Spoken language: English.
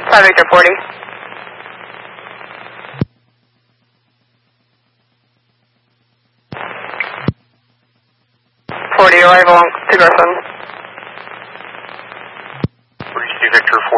5 Victor 40. 40, arrival to Garson. 42 Victor